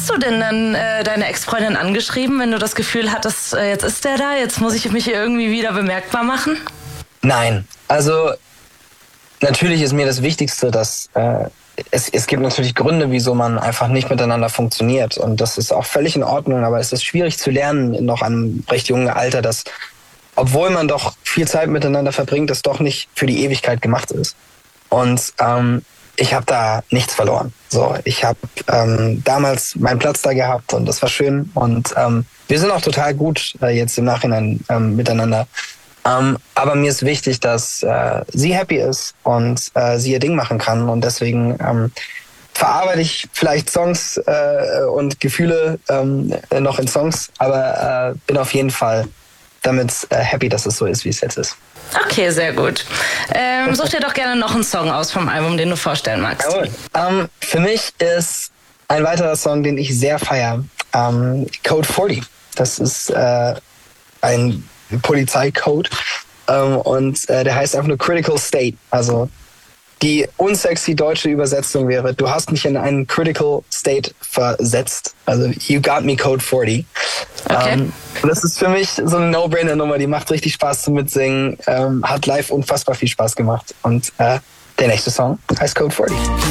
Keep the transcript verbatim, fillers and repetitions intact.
hast du denn dann äh, deine Ex-Freundin angeschrieben, wenn du das Gefühl hattest, äh, jetzt ist der da, jetzt muss ich mich hier irgendwie wieder bemerkbar machen? Nein, also natürlich ist mir das Wichtigste, dass äh, es, es gibt natürlich Gründe, wieso man einfach nicht miteinander funktioniert. Und das ist auch völlig in Ordnung, aber es ist schwierig zu lernen in noch einem recht jungen Alter, dass, obwohl man doch viel Zeit miteinander verbringt, das doch nicht für die Ewigkeit gemacht ist. Und ähm, ich habe da nichts verloren. So, ich habe ähm, damals meinen Platz da gehabt und das war schön. Und ähm, wir sind auch total gut äh, jetzt im Nachhinein ähm, miteinander. Ähm, aber mir ist wichtig, dass äh, sie happy ist und äh, sie ihr Ding machen kann. Und deswegen ähm, verarbeite ich vielleicht Songs äh, und Gefühle ähm, noch in Songs, aber äh, bin auf jeden Fall damit äh, happy, dass es so ist, wie es jetzt ist. Okay, sehr gut. Ähm, such dir doch gerne noch einen Song aus vom Album, den du vorstellen magst. Jawohl. Ähm, für mich ist ein weiterer Song, den ich sehr feiere, ähm, Code vierzig. Das ist äh, ein Polizeicode ähm, und äh, der heißt einfach nur Critical State. Also die unsexy deutsche Übersetzung wäre, du hast mich in einen Critical State versetzt. Also you got me Code vierzig. Okay. Ähm, das ist für mich so eine No-Brainer-Nummer, die macht richtig Spaß zum Mitsingen, ähm, hat live unfassbar viel Spaß gemacht. Und äh, der nächste Song heißt Code vierzig.